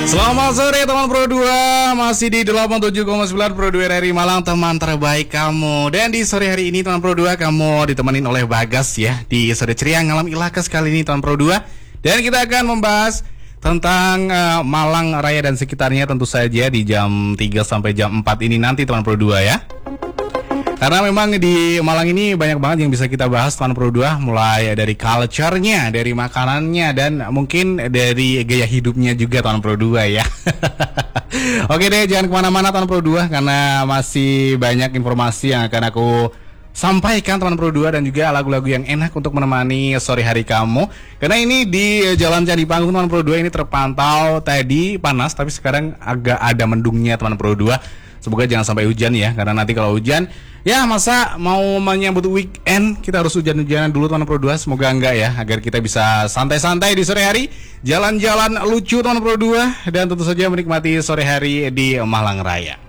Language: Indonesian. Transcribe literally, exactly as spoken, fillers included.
Selamat sore teman Pro dua. Masih di delapan puluh tujuh koma sembilan Pro dua R R I Malang, teman terbaik kamu. Dan di sore hari ini teman Pro dua, kamu ditemenin oleh Bagas ya, di sore ceria ngalam ilakas kali ini teman Pro dua. Dan kita akan membahas tentang uh, Malang Raya dan sekitarnya tentu saja di jam tiga sampai jam empat ini nanti teman Pro dua ya. Karena memang di Malang ini banyak banget yang bisa kita bahas teman Pro dua, mulai dari culture-nya, dari makanannya, dan mungkin dari gaya hidupnya juga teman Pro dua ya. Oke deh, jangan kemana-mana teman Pro dua, karena masih banyak informasi yang akan aku sampaikan teman Pro dua, dan juga lagu-lagu yang enak untuk menemani sore hari kamu. Karena ini di Jalan Candi Panggung teman Pro dua ini terpantau tadi panas, tapi sekarang agak ada mendungnya teman Pro dua. Semoga jangan sampai hujan ya, karena nanti kalau hujan, ya masa mau menyambut weekend kita harus hujan-hujanan dulu teman Pro dua. Semoga enggak ya, agar kita bisa santai-santai di sore hari, jalan-jalan lucu teman Pro dua, dan tentu saja menikmati sore hari di Malang Raya.